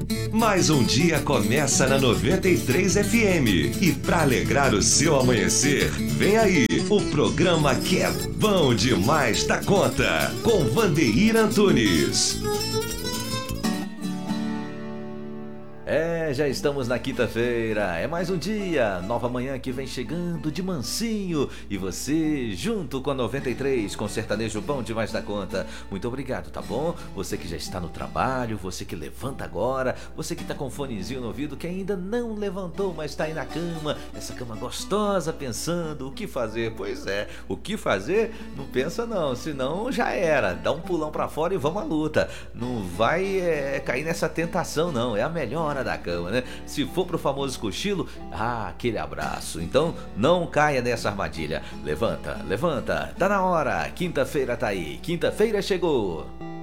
Mais um dia começa na 93 FM. E para alegrar o seu amanhecer, vem aí o programa que é bom demais da conta, com Vandeir Antunes. Já estamos na quinta-feira, é mais um dia, nova manhã que vem chegando de mansinho e você junto com a 93, com sertanejo bom demais da conta. Muito obrigado, tá bom? Você que já está no trabalho, você que levanta agora, você que tá com um fonezinho no ouvido, que ainda não levantou, mas tá aí na cama, essa cama gostosa, pensando o que fazer. Pois é, o que fazer? Não pensa não, senão já era, dá um pulão pra fora e vamos à luta. Não vai cair nessa tentação não, é a melhor hora da cama, né? Se for pro famoso cochilo, aquele abraço. Então não caia nessa armadilha. Levanta, levanta, tá na hora. Quinta-feira tá aí, quinta-feira chegou.